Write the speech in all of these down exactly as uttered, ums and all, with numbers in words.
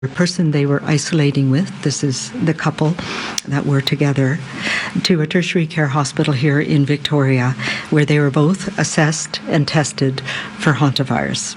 The person they were isolating with, this is the couple that were together, to a tertiary care hospital here in Victoria, where they were both assessed and tested for hantavirus.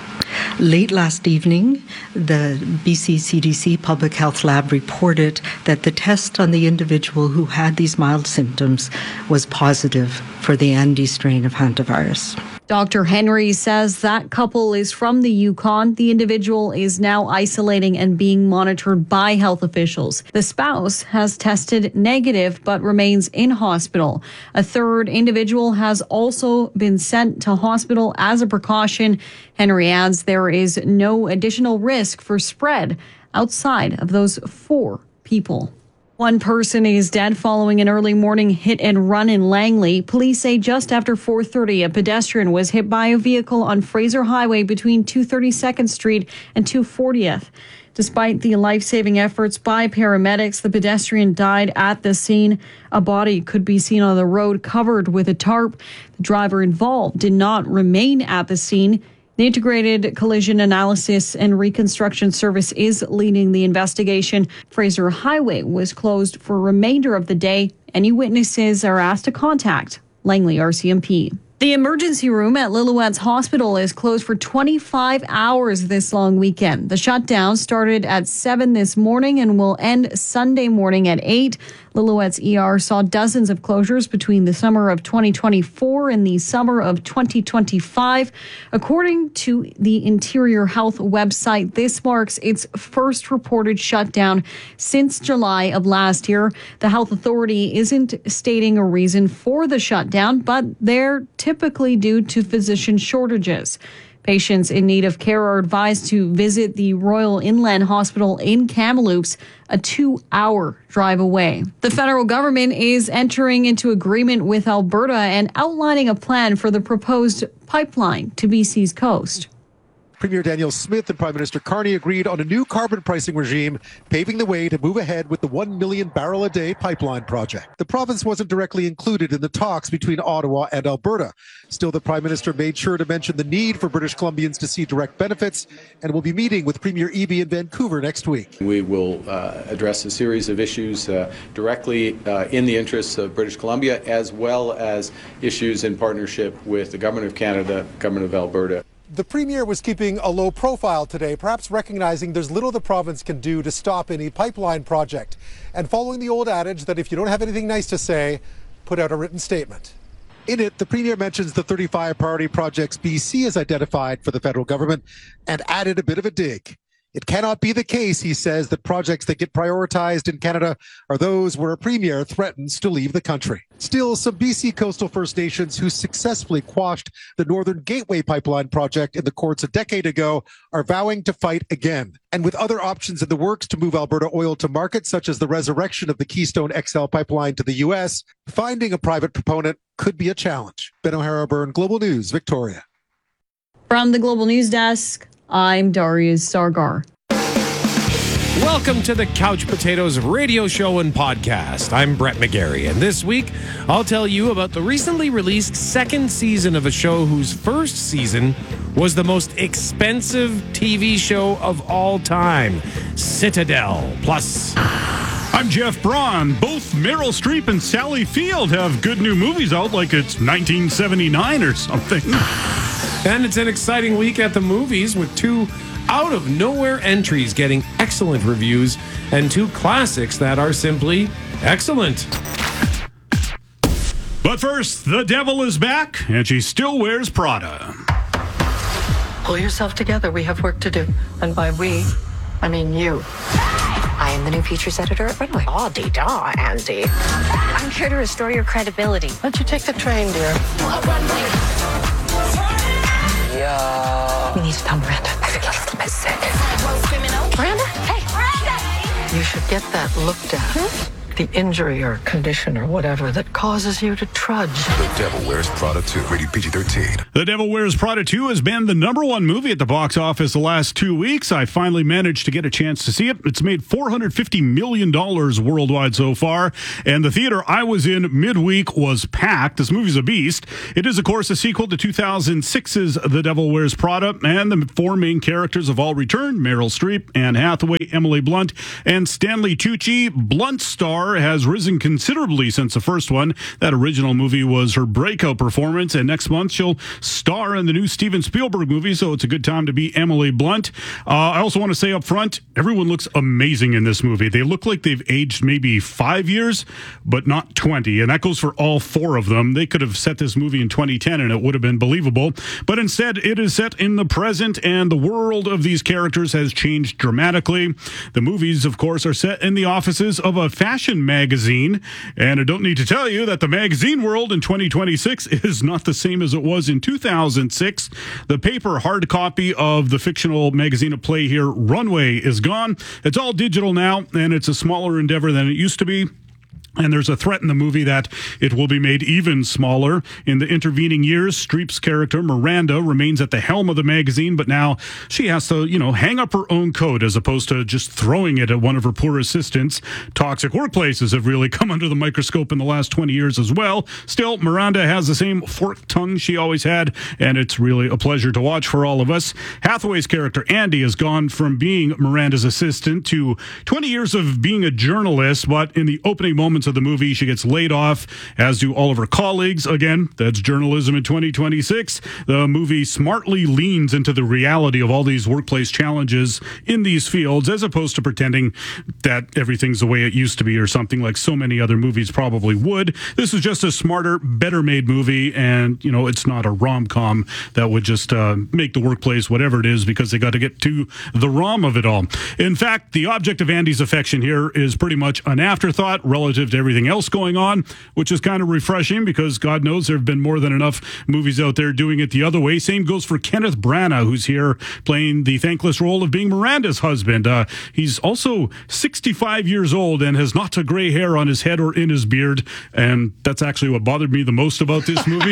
Late last evening, the B C C D C Public Health Lab reported that the test on the individual who had these mild symptoms was positive for the Andes strain of hantavirus. Doctor Henry says that couple is from the Yukon. The individual is now isolating and being monitored by health officials. The spouse has tested negative but remains in hospital. A third individual has also been sent to hospital as a precaution. Henry adds there is no additional risk for spread outside of those four people. One person is dead following an early morning hit and run in Langley. Police say just after four thirty, a pedestrian was hit by a vehicle on Fraser Highway between two thirty-second Street and two fortieth. Despite the life-saving efforts by paramedics, the pedestrian died at the scene. A body could be seen on the road covered with a tarp. The driver involved did not remain at the scene. The Integrated Collision Analysis and Reconstruction Service is leading the investigation. Fraser Highway was closed for the remainder of the day. Any witnesses are asked to contact Langley R C M P. The emergency room at Lillooet's Hospital is closed for twenty-five hours this long weekend. The shutdown started at seven this morning and will end Sunday morning at eight. Lillooet's E R saw dozens of closures between the summer of twenty twenty-four and the summer of twenty twenty-five. According to the Interior Health website, this marks its first reported shutdown since July of last year. The health authority isn't stating a reason for the shutdown, but they're typically due to physician shortages. Patients in need of care are advised to visit the Royal Inland Hospital in Kamloops, a two-hour drive away. The federal government is entering into agreement with Alberta and outlining a plan for the proposed pipeline to B C's coast. Premier Danielle Smith and Prime Minister Carney agreed on a new carbon pricing regime, paving the way to move ahead with the one million barrel a day pipeline project. The province wasn't directly included in the talks between Ottawa and Alberta. Still, the Prime Minister made sure to mention the need for British Columbians to see direct benefits and will be meeting with Premier Eby in Vancouver next week. We will uh, address a series of issues uh, directly uh, in the interests of British Columbia, as well as issues in partnership with the Government of Canada, Government of Alberta. The Premier was keeping a low profile today, perhaps recognizing there's little the province can do to stop any pipeline project, and following the old adage that if you don't have anything nice to say, put out a written statement. In it, the Premier mentions the thirty-five priority projects B C has identified for the federal government and added a bit of a dig. It cannot be the case, he says, that projects that get prioritized in Canada are those where a premier threatens to leave the country. Still, some B C coastal First Nations who successfully quashed the Northern Gateway Pipeline project in the courts a decade ago are vowing to fight again. And with other options in the works to move Alberta oil to market, such as the resurrection of the Keystone X L pipeline to the U S, finding a private proponent could be a challenge. Ben O'Hara-Byrne, Global News, Victoria. From the Global News Desk, I'm Darius Sargar. Welcome to the Couch Potatoes radio show and podcast. I'm Brett McGarry, and this week I'll tell you about the recently released second season of a show whose first season was the most expensive T V show of all time, Citadel. Plus, I'm Jeff Braun. Both Meryl Streep and Sally Field have good new movies out like it's nineteen seventy-nine or something. And it's an exciting week at the movies with two out-of-nowhere entries getting excellent reviews and two classics that are simply excellent. But first, the devil is back, and she still wears Prada. Pull yourself together. We have work to do. And by we, I mean you. I am the new features editor at Runway. Oh, dee-da, Andy. I'm here to restore your credibility. Why don't you take the train, dear? Yeah. We need to tell Miranda. I feel a little bit sick. Miranda? Hey, Miranda! You should get that looked at. Hmm? the injury or condition or whatever that causes you to trudge. The Devil Wears Prada two, rated P G thirteen. The Devil Wears Prada two has been the number one movie at the box office the last two weeks. I finally managed to get a chance to see it. It's made four hundred fifty million dollars worldwide so far, and the theater I was in midweek was packed. This movie's a beast. It is, of course, a sequel to two thousand six's The Devil Wears Prada, and the four main characters have all returned: Meryl Streep, Anne Hathaway, Emily Blunt, and Stanley Tucci. Blunt's star has risen considerably since the first one. That original movie was her breakout performance, and next month she'll star in the new Steven Spielberg movie, so it's a good time to be Emily Blunt. Uh, I also want to say up front, everyone looks amazing in this movie. They look like they've aged maybe five years, but not twenty, and that goes for all four of them. They could have set this movie in twenty ten, and it would have been believable, but instead it is set in the present, and the world of these characters has changed dramatically. The movies, of course, are set in the offices of a fashion magazine, and I don't need to tell you that the magazine world in twenty twenty-six is not the same as it was in two thousand six. The paper hard copy of the fictional magazine at play here, Runway, is gone. It's all digital now, and it's a smaller endeavor than it used to be. And there's a threat in the movie that it will be made even smaller. In the intervening years, Streep's character, Miranda, remains at the helm of the magazine, but now she has to, you know, hang up her own coat as opposed to just throwing it at one of her poor assistants. Toxic workplaces have really come under the microscope in the last twenty years as well. Still, Miranda has the same forked tongue she always had, and it's really a pleasure to watch for all of us. Hathaway's character, Andy, has gone from being Miranda's assistant to twenty years of being a journalist, but in the opening moments of the movie, she gets laid off, as do all of her colleagues. Again, that's journalism in twenty twenty-six. The movie smartly leans into the reality of all these workplace challenges in these fields, as opposed to pretending that everything's the way it used to be or something like so many other movies probably would. This is just a smarter, better made movie, and, you know, it's not a rom-com that would just uh, make the workplace whatever it is because they got to get to the rom of it all. In fact, the object of Andy's affection here is pretty much an afterthought relative to everything else going on, which is kind of refreshing because God knows there have been more than enough movies out there doing it the other way. Same goes for Kenneth Branagh, who's here playing the thankless role of being Miranda's husband. Uh, he's also sixty-five years old and has not a gray hair on his head or in his beard, and that's actually what bothered me the most about this movie.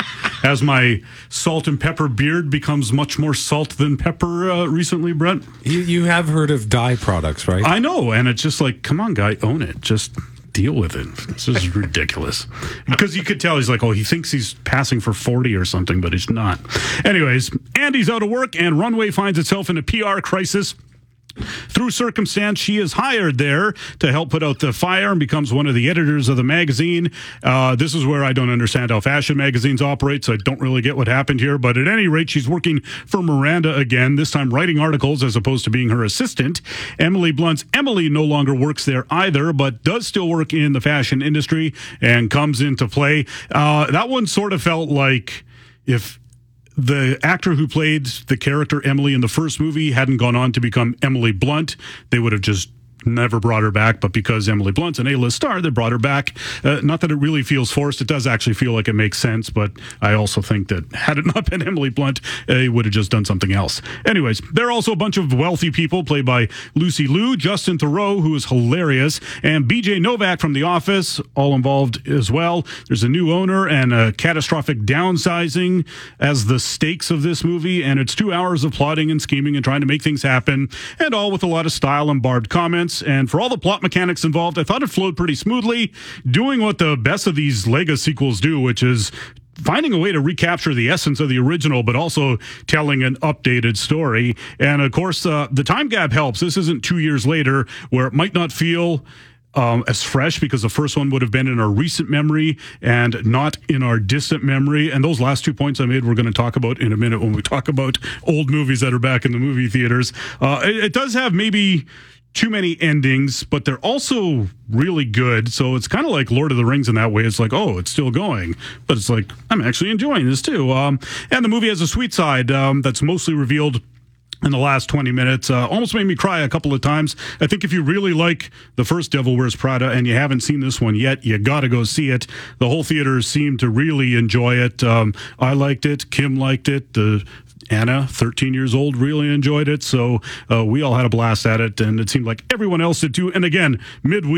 As my salt and pepper beard becomes much more salt than pepper uh, recently, Brent. You, you have heard of dye products, right? I know, and it's just like, come on, guy, own it. Just deal with it. This is ridiculous. Because you could tell he's like, oh, he thinks he's passing for forty or something, but he's not. Anyways, Andy's out of work, and Runway finds itself in a P R crisis. Through circumstance, she is hired there to help put out the fire and becomes one of the editors of the magazine. Uh, this is where I don't understand how fashion magazines operate, so I don't really get what happened here. But at any rate, she's working for Miranda again, this time writing articles as opposed to being her assistant. Emily Blunt's Emily no longer works there either, but does still work in the fashion industry and comes into play. Uh, that one sort of felt like if the actor who played the character Emily in the first movie hadn't gone on to become Emily Blunt, they would have just never brought her back, but because Emily Blunt's an A-list star, they brought her back. Uh, not that it really feels forced. It does actually feel like it makes sense, but I also think that had it not been Emily Blunt, they would have just done something else. Anyways, there are also a bunch of wealthy people played by Lucy Liu, Justin Theroux, who is hilarious, and B J Novak from The Office, all involved as well. There's a new owner and a catastrophic downsizing as the stakes of this movie, and it's two hours of plotting and scheming and trying to make things happen, and all with a lot of style and barbed comments. And for all the plot mechanics involved, I thought it flowed pretty smoothly, doing what the best of these Lego sequels do, which is finding a way to recapture the essence of the original, but also telling an updated story. And of course, uh, the time gap helps. This isn't two years later where it might not feel Um, as fresh because the first one would have been in our recent memory and not in our distant memory. And those last two points I made, we're going to talk about in a minute when we talk about old movies that are back in the movie theaters. Uh, it, it does have maybe too many endings, but they're also really good. So it's kind of like Lord of the Rings in that way. It's like, oh, it's still going, but it's like, I'm actually enjoying this too. Um, and the movie has a sweet side um, that's mostly revealed in the last twenty minutes. Uh, almost made me cry a couple of times. I think if you really like the first Devil Wears Prada and you haven't seen this one yet, you got to go see it. The whole theater seemed to really enjoy it. Um, I liked it. Kim liked it. The Anna, thirteen years old, really enjoyed it. So uh, we all had a blast at it, and it seemed like everyone else did too. And again, midweek,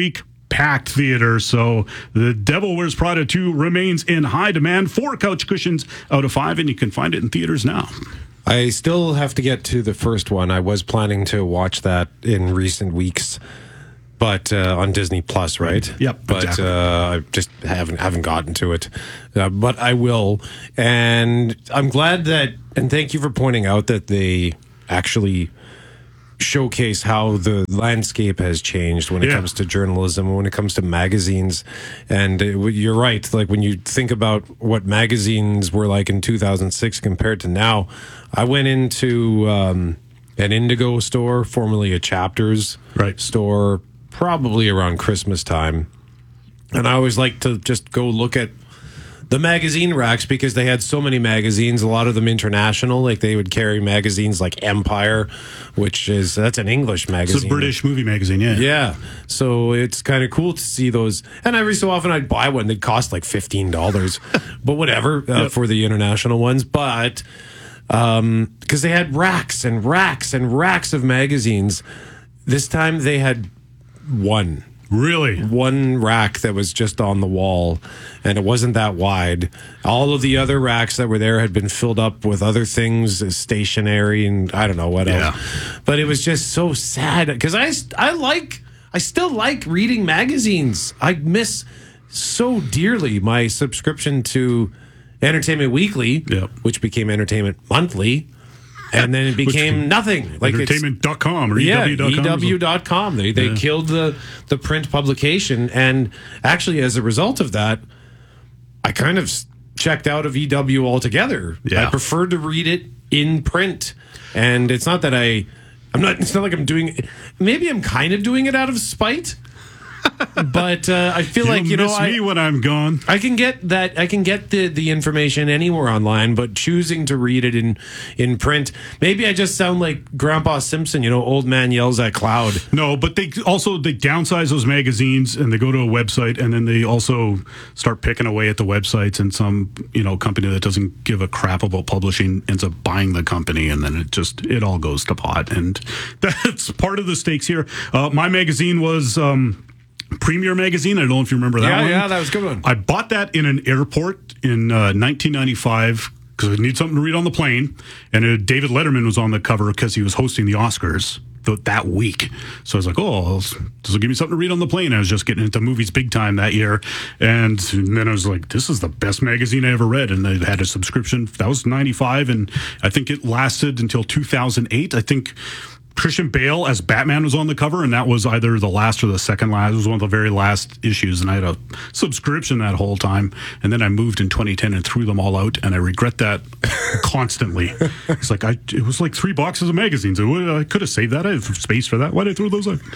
packed theater. So The Devil Wears Prada two remains in high demand. Four couch cushions out of five, and you can find it in theaters now. I still have to get to the first one. I was planning to watch that in recent weeks, but uh, on Disney Plus, right? Yep, But exactly. uh, I just haven't haven't gotten to it, uh, but I will. And I'm glad that, and thank you for pointing out that they actually showcase how the landscape has changed when it Yeah. comes to journalism, when it comes to magazines. And uh, you're right. Like when you think about what magazines were like in two thousand six compared to now, I went into um, an Indigo store, formerly a Chapters Right. store, probably around Christmas time. And I always like to just go look at the magazine racks because they had so many magazines, a lot of them international. Like they would carry magazines like Empire, which is, that's an English magazine. It's a British movie magazine, yeah. Yeah. So it's kind of cool to see those. And every so often I'd buy one. They'd cost like fifteen dollars, but whatever uh, Yep. for the international ones. But um, because they had racks and racks and racks of magazines, this time they had one. Really? One rack that was just on the wall, and it wasn't that wide. All of the other racks that were there had been filled up with other things, stationery, and I don't know what Yeah. else. But it was just so sad because I, I like, I still like reading magazines. I miss so dearly my subscription to Entertainment Weekly, Yep. which became Entertainment Monthly. And then it became Which- nothing. Like it's, entertainment dot com or yeah, E W dot com. E W dot com. They they Yeah. killed the the print publication, and actually, as a result of that, I kind of s- checked out of E W altogether. Yeah. I prefer to read it in print, and it's not that I, I'm not. It's not like I'm doing. Maybe I'm kind of doing it out of spite, but uh, I feel You'll like you know miss I. me when I'm gone. I can get that. I can get the, the information anywhere online, but choosing to read it in in print, maybe I just sound like Grandpa Simpson. You know, old man yells at cloud. No, but they also they downsize those magazines and they go to a website, and then they also start picking away at the websites, and some you know company that doesn't give a crap about publishing ends up buying the company, and then it just it all goes to pot, and that's part of the stakes here. Uh, my magazine was. Um, Premier Magazine. I don't know if you remember that Yeah, one. yeah, that was a good one. I bought that in an airport in uh, nineteen ninety-five because I need something to read on the plane. And uh, David Letterman was on the cover because he was hosting the Oscars th- that week. So I was like, oh, this will give me something to read on the plane. I was just getting into movies big time that year. And then I was like, this is the best magazine I ever read. And they had a subscription. That was ninety-five. And I think it lasted until two thousand eight. I think Christian Bale as Batman was on the cover, and that was either the last or the second last. It was one of the very last issues, and I had a subscription that whole time. And then I moved in twenty ten and threw them all out, and I regret that constantly. It's like I, it was like three boxes of magazines. I could have saved that. I have space for that. Why did I throw those out?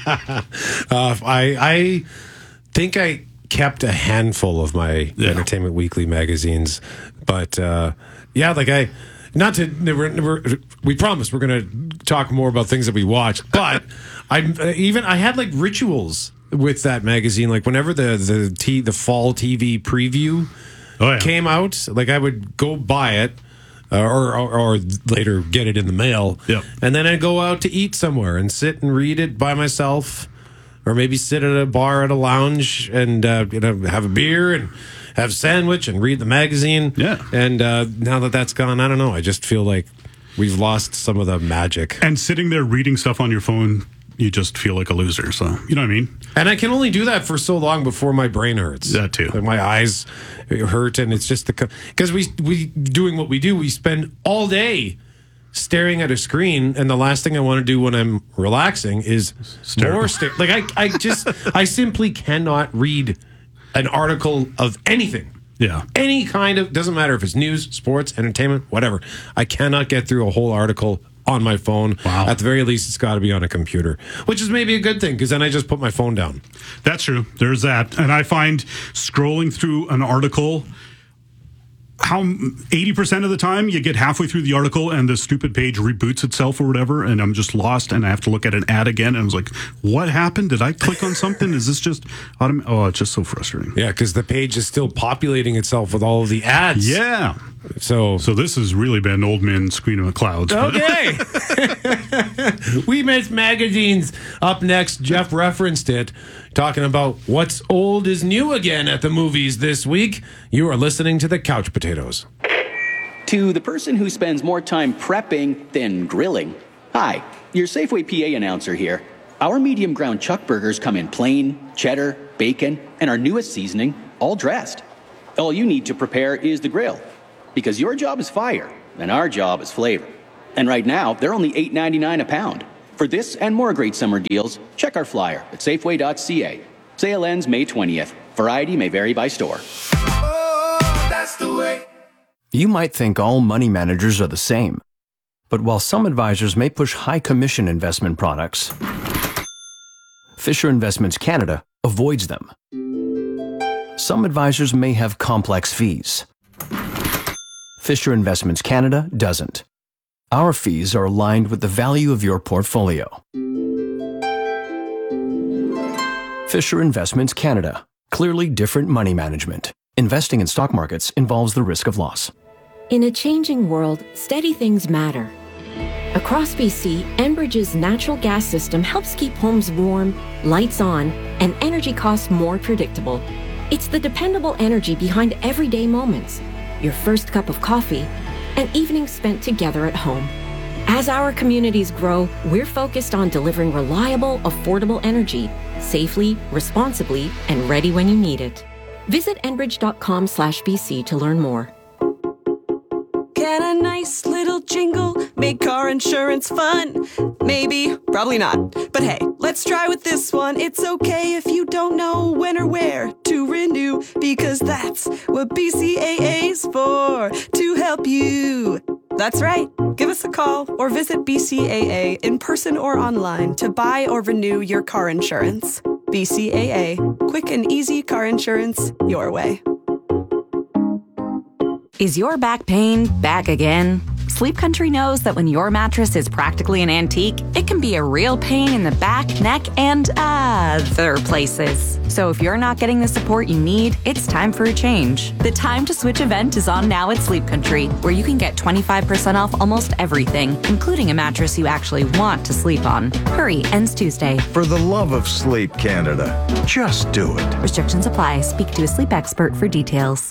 Uh, I I think I kept a handful of my Yeah. Entertainment Weekly magazines, but uh, yeah, like I. Not to we're, we're, we promise we're going to talk more about things that we watch, but I uh, even I had like rituals with that magazine. Like whenever the the t, the fall T V preview Oh, yeah. came out, like I would go buy it. Uh, or, or or later get it in the mail, Yep. and then I'd go out to eat somewhere and sit and read it by myself, or maybe sit at a bar at a lounge and uh, you know have a beer and have a sandwich and read the magazine. Yeah. And uh, now that that's gone, I don't know. I just feel like we've lost some of the magic. And sitting there reading stuff on your phone, you just feel like a loser. So, you know what I mean? And I can only do that for so long before my brain hurts. That too. Like my eyes hurt, and it's just the because we we doing what we do. We spend all day staring at a screen, and the last thing I want to do when I'm relaxing is Stare. more stare. Like I, I just I simply cannot read an article of anything. Yeah. Any kind of doesn't matter if it's news, sports, entertainment, whatever. I cannot get through a whole article on my phone. Wow. At the very least, it's got to be on a computer, which is maybe a good thing because then I just put my phone down. That's true. There's that. And I find scrolling through an article, how eighty percent of the time you get halfway through the article and the stupid page reboots itself or whatever, and I'm just lost and I have to look at an ad again. And I was like, what happened? Did I click on something? Is this just autom-? Oh, it's just so frustrating. Yeah, because the page is still populating itself with all of the ads. Yeah. So, So this has really been old man screaming at clouds. okay. We miss magazines. Up next, Jeff referenced it, talking about what's old is new again at the movies this week. You are listening to the Couch Potatoes. To the person who spends more time prepping than grilling. Hi, your Safeway P A announcer here. Our medium ground chuck burgers come in plain, cheddar, bacon, and our newest seasoning, all dressed. All you need to prepare is the grill, because your job is fire, and our job is flavor. And right now, they're only eight ninety-nine a pound. For this and more great summer deals, check our flyer at safeway dot c a. Sale ends May twentieth. Variety may vary by store. Oh, that's the way. You might think all money managers are the same. But while some advisors may push high commission investment products, Fisher Investments Canada avoids them. Some advisors may have complex fees. Fisher Investments Canada doesn't. Our fees are aligned with the value of your portfolio. Fisher Investments Canada. Clearly different money management. Investing in stock markets involves the risk of loss. In a changing world, steady things matter. Across B C, Enbridge's natural gas system helps keep homes warm, lights on, and energy costs more predictable. It's the dependable energy behind everyday moments. Your first cup of coffee, and evenings spent together at home. As our communities grow, we're focused on delivering reliable, affordable energy, safely, responsibly, and ready when you need it. Visit enbridge.com slash BC to learn more. Get a nice little jingle, make car insurance fun. Maybe, probably not. But hey, let's try with this one. It's okay if you don't know when or where to renew, because that's what B C A A's for, to help you. That's right. Give us a call or visit B C A A in person or online to buy or renew your car insurance. B C A A. Quick and easy car insurance your way. Is your back pain back again? Sleep Country knows that when your mattress is practically an antique, it can be a real pain in the back, neck, and other places. So if you're not getting the support you need, it's time for a change. The Time to Switch event is on now at Sleep Country, where you can get twenty-five percent off almost everything, including a mattress you actually want to sleep on. Hurry, ends Tuesday. For the love of Sleep Canada, just do it. Restrictions apply. Speak to a sleep expert for details.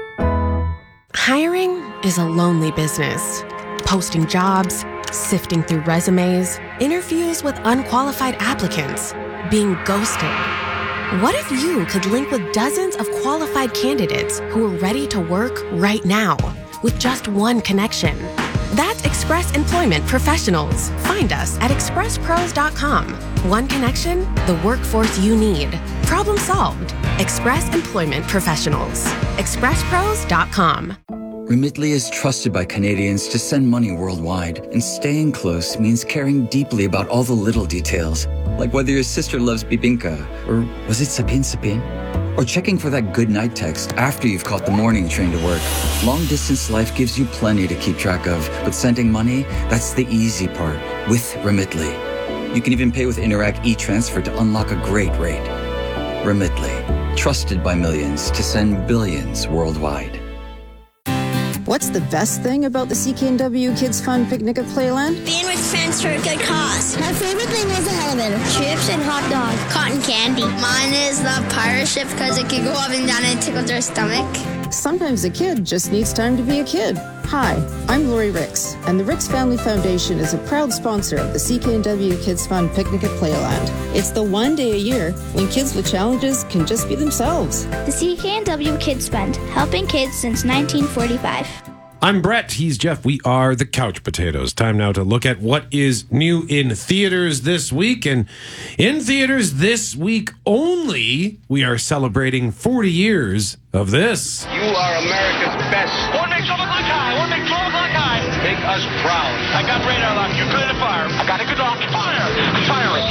Hiring is a lonely business. Posting jobs, sifting through resumes, interviews with unqualified applicants, being ghosted. What if you could link with dozens of qualified candidates who are ready to work right now with just one connection? That's Express Employment Professionals. Find us at express pros dot com. One connection, the workforce you need. Problem solved. Express Employment Professionals. express pros dot com. Remitly is trusted by Canadians to send money worldwide, and staying close means caring deeply about all the little details, like whether your sister loves bibinka, or was it sapin sapin? Or checking for that good night text after you've caught the morning train to work. Long distance life gives you plenty to keep track of, but sending money, that's the easy part with Remitly. You can even pay with Interac e-transfer to unlock a great rate. Remitly, trusted by millions to send billions worldwide. What's the best thing about the C K N W Kids Fun Picnic at Playland? Being with friends for a good cause. My favorite thing was the elevator. Chips and hot dogs. Cotton candy. Mine is the pirate ship because it can go up and down and tickle their stomach. Sometimes a kid just needs time to be a kid. Hi, I'm Lori Ricks, and the Ricks Family Foundation is a proud sponsor of the C K N W Kids Fun Picnic at Playland. It's the one day a year when kids with challenges can just be themselves. The C K N W Kids Fund, helping kids since nineteen forty-five. I'm Brett. He's Jeff. We are the Couch Potatoes. Time now to look at what is new in theaters this week. And in theaters this week only, we are celebrating forty years of this. You are America's best. One make twelve o'clock high. One make twelve o'clock high. Make us proud. I got radar lock. You clear the fire. I got a good lock. Fire. Firing.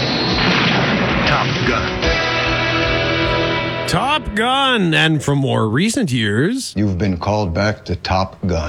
Top Gun. Top Gun. And from more recent years, You've been called back to Top Gun.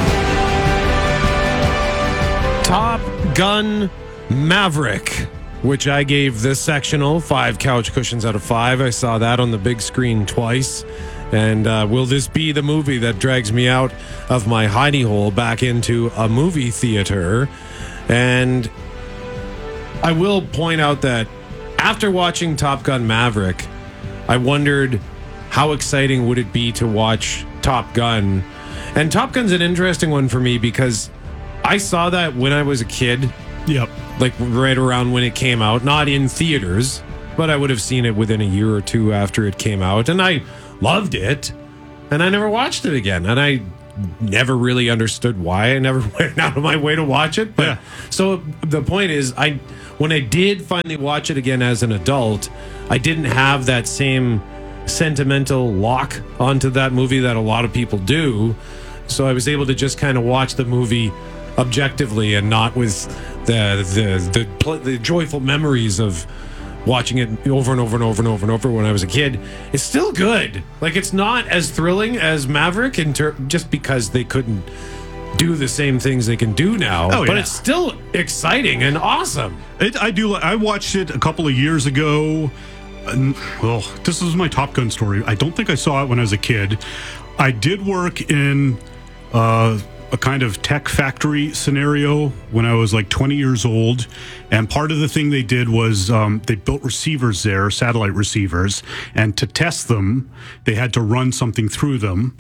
Top Gun Maverick, which I gave this sectional five couch cushions out of five. I saw that on the big screen twice. And uh, will this be the movie that drags me out of my hidey hole back into a movie theater? And I will point out that after watching Top Gun Maverick, I wondered how exciting would it be to watch Top Gun. And Top Gun's an interesting one for me because I saw that when I was a kid. Yep. Like right around when it came out, not in theaters, but I would have seen it within a year or two after it came out. And I loved it. And I never watched it again. And I never really understood why. I never went out of my way to watch it. But yeah. So the point is, I when I did finally watch it again as an adult, I didn't have that same sentimental lock onto that movie that a lot of people do. So I was able to just kind of watch the movie objectively and not with the the the, pl- the joyful memories of watching it over and over and over and over and over when I was a kid. It's still good. Like, it's not as thrilling as Maverick in ter- just because they couldn't do the same things they can do now. Oh, but yeah. it's still exciting and awesome. It, I do. I watched it a couple of years ago. And, well, this is my Top Gun story. I don't think I saw it when I was a kid. I did work in uh, a kind of tech factory scenario when I was like twenty years old. And part of the thing they did was um, they built receivers there, satellite receivers. And to test them, they had to run something through them.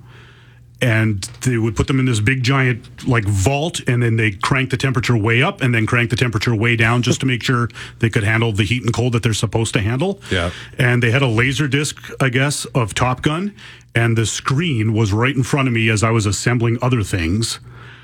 And they would put them in this big giant like vault, and then they crank the temperature way up and then crank the temperature way down just to make sure they could handle the heat and cold that they're supposed to handle. Yeah. And they had a laser disc, I guess, of Top Gun, and the screen was right in front of me as I was assembling other things.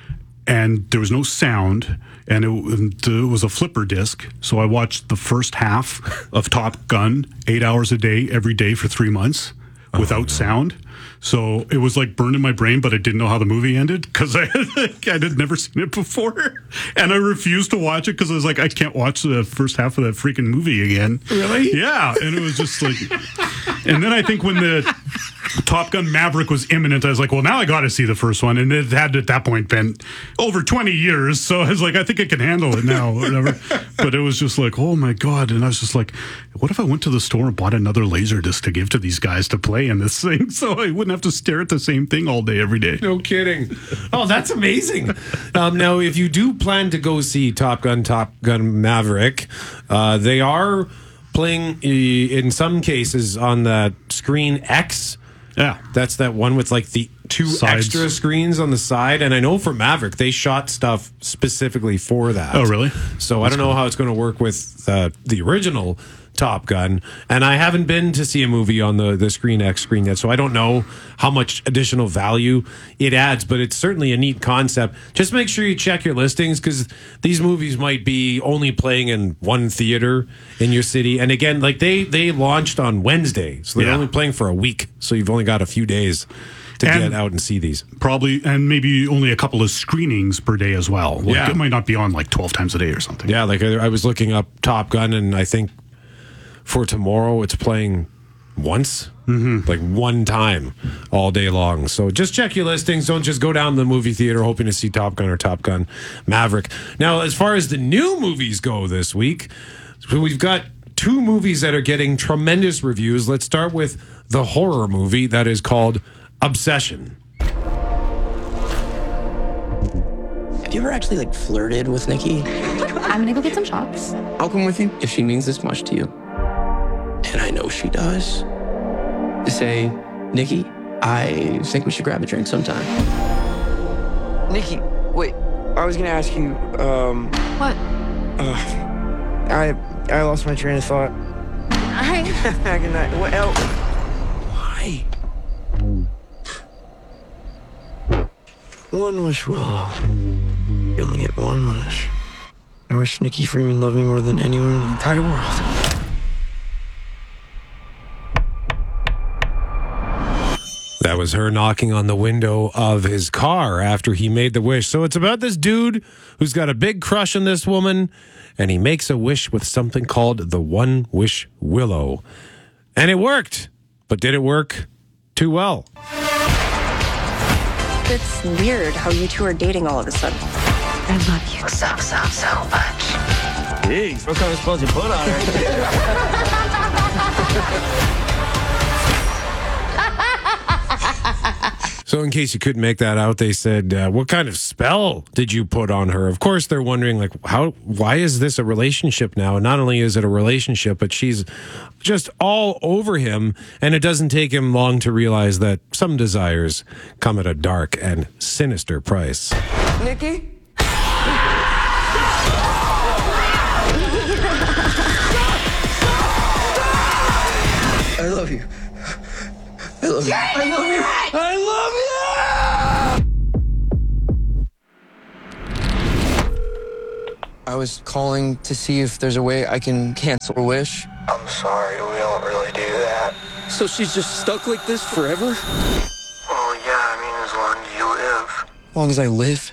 And there was no sound, and it, it was a flipper disc. So I watched the first half of Top Gun eight hours a day, every day for three months without oh, no. sound. So it was like burned in my brain, but I didn't know how the movie ended because I, I had never seen it before. And I refused to watch it because I was like, I can't watch the first half of that freaking movie again. Really? Yeah. And it was just like, and then I think when the Top Gun Maverick was imminent, I was like, well, now I got to see the first one. And it had at that point been over twenty years. So I was like, I think I can handle it now or whatever. But it was just like, oh my God. And I was just like, what if I went to the store and bought another laser disc to give to these guys to play in this thing so I wouldn't have to stare at the same thing all day, every day? No kidding. Oh, that's amazing. Um, now, if you do plan to go see Top Gun, Top Gun Maverick, uh, they are playing in some cases on the Screen X. Yeah. That's that one with like the two Sides. extra screens on the side. And I know for Maverick, they shot stuff specifically for that. Oh, really? So I don't know how it's going to work with uh, the original Top Gun. And I haven't been to see a movie on the, the Screen X screen yet, so I don't know how much additional value it adds, but it's certainly a neat concept. Just make sure you check your listings because these movies might be only playing in one theater in your city. And again, like they, they launched on Wednesday, so they're Yeah. only playing for a week. So you've only got a few days to And get out and see these. Probably, and maybe only a couple of screenings per day as well. Like, Yeah. it might not be on like twelve times a day or something. Yeah, like I, I was looking up Top Gun, and I think for tomorrow it's playing once, mm-hmm. like one time all day long. So just check your listings. Don't just go down to the movie theater hoping to see Top Gun or Top Gun Maverick. Now, as far as the new movies go this week, so we've got two movies that are getting tremendous reviews. Let's start with the horror movie that is called Obsession. Have you ever actually like flirted with Nikki? I'm gonna go get some shots. I'll come with you if she means this much to you. And I know she does. Say, Nikki, I think we should grab a drink sometime. Nikki, wait. I was gonna ask you, um... What? Uh, I I lost my train of thought. Hi. Good night. What else? Why? One wish, Willow. You only get one wish. I wish Nikki Freeman loved me more than anyone in the entire world. That was her knocking on the window of his car after he made the wish. So it's about this dude who's got a big crush on this woman, and he makes a wish with something called the One Wish Willow. And it worked. But did it work too well? It's weird how you two are dating all of a sudden. I love you so, so, so much. Jeez, what kind of spells you put on right there? So in case you couldn't make that out, they said, uh, what kind of spell did you put on her? Of course, they're wondering, like, how? why is this a relationship now? And not only is it a relationship, but she's just all over him. And it doesn't take him long to realize that some desires come at a dark and sinister price. Nikki? I love you. I love you. I love you. I love you. I was calling to see if there's a way I can cancel a wish. I'm sorry, we don't really do that. So she's just stuck like this forever? Well, yeah, I mean, as long as you live. As long as I live?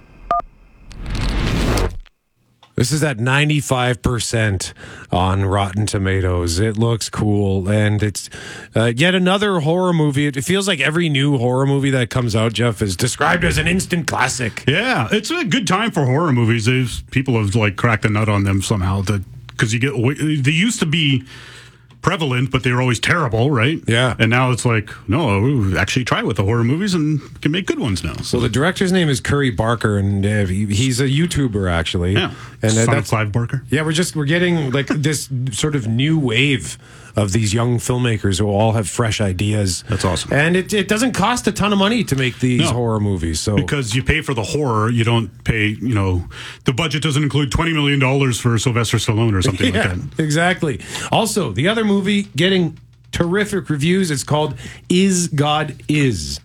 This is at ninety-five percent on Rotten Tomatoes. It looks cool, and it's uh, yet another horror movie. It feels like every new horror movie that comes out, Jeff, is described as an instant classic. Yeah, it's a good time for horror movies. There's, people have like cracked the nut on them somehow, because you get they used to be prevalent, but they were always terrible, right? Yeah. And now it's like, no, we actually try with the horror movies and can make good ones now. So the director's name is Curry Barker, and uh, he, he's a YouTuber, actually. Yeah. And uh, Son that's of Clive Barker. Yeah, we're just we're getting like this sort of new wave of these young filmmakers who all have fresh ideas. That's awesome. And it, it doesn't cost a ton of money to make these No. horror movies. So because you pay for the horror, you don't pay, you know, the budget doesn't include twenty million dollars for Sylvester Stallone or something yeah, like that. Exactly. Also, the other movie getting terrific reviews, it's called Is God Is.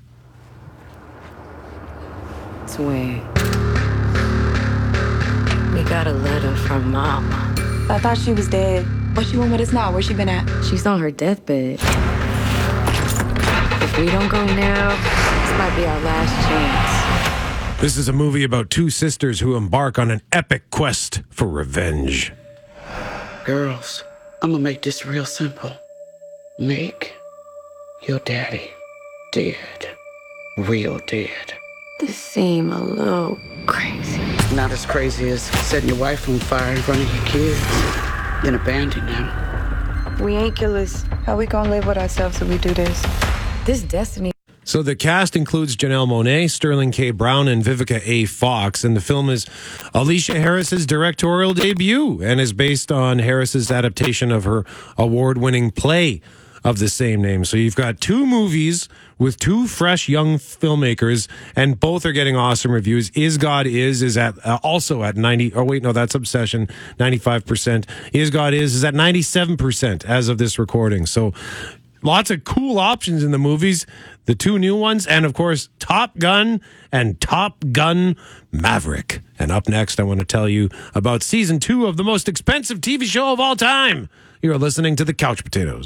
Sweet. We got a letter from Mama. I thought she was dead. What she want with us now? Where she been at? She's on her deathbed. If we don't go now, this might be our last chance. This is a movie about two sisters who embark on an epic quest for revenge. Girls, I'm gonna make this real simple. Make your daddy dead. Real dead. This seem a little crazy. Not as crazy as setting your wife on fire in front of your kids, then abandoning them. We ain't killers. How we gonna live with ourselves if we do this? This destiny. So the cast includes Janelle Monáe, Sterling K. Brown, and Vivica A. Fox. And the film is Alicia Harris's directorial debut and is based on Harris's adaptation of her award-winning play of the same name. So you've got two movies with two fresh young filmmakers, and both are getting awesome reviews. Is God Is is at uh, also at ninety. Oh wait, no, that's Obsession, ninety-five percent. Is God Is is at ninety-seven percent as of this recording. So lots of cool options in the movies. The two new ones, and of course, Top Gun and Top Gun Maverick. And up next, I want to tell you about season two of the most expensive T V show of all time. You're listening to The Couch Potatoes.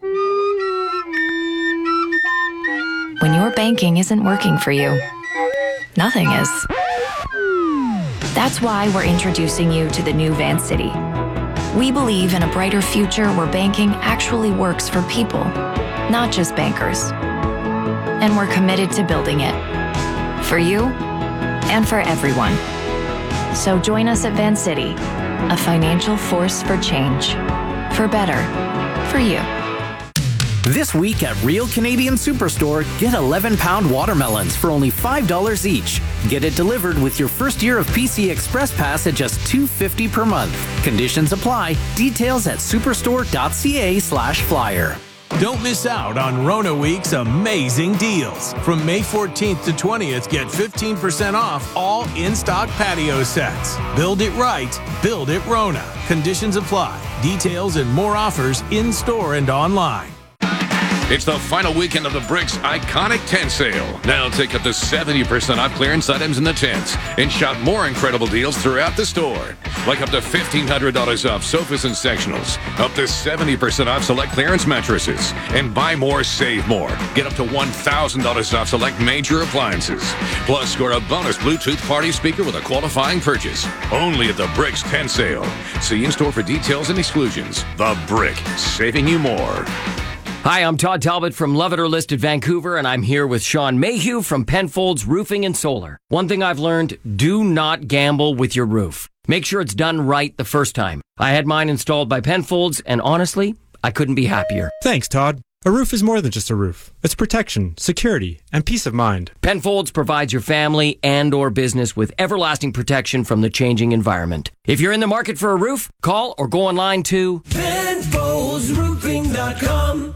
When your banking isn't working for you, nothing is. That's why we're introducing you to the new Vancity. We believe in a brighter future where banking actually works for people, not just bankers. And we're committed to building it. For you and for everyone. So join us at Vancity, a financial force for change. For better. For you. This week at Real Canadian Superstore, get eleven pound watermelons for only five dollars each. Get it delivered with your first year of P C Express Pass at just two dollars and fifty cents per month. Conditions apply. Details at superstore.ca slash flyer. Don't miss out on Rona Week's amazing deals. From May fourteenth to twentieth, get fifteen percent off all in-stock patio sets. Build it right, build it Rona. Conditions apply. Details and more offers in-store and online. It's the final weekend of the Bricks Iconic Tent Sale. Now take up to seventy percent off clearance items in the tents and shop more incredible deals throughout the store. Like up to fifteen hundred dollars off sofas and sectionals, up to seventy percent off select clearance mattresses, and buy more, save more. Get up to one thousand dollars off select major appliances. Plus, score a bonus Bluetooth party speaker with a qualifying purchase. Only at the Bricks Tent Sale. See in-store for details and exclusions. The Brick, saving you more. Hi, I'm Todd Talbot from Love It or Listed Vancouver, and I'm here with Sean Mayhew from Penfolds Roofing and Solar. One thing I've learned, do not gamble with your roof. Make sure it's done right the first time. I had mine installed by Penfolds, and honestly, I couldn't be happier. Thanks, Todd. A roof is more than just a roof. It's protection, security, and peace of mind. Penfolds provides your family and or business with everlasting protection from the changing environment. If you're in the market for a roof, call or go online to Penfolds Roofing dot com.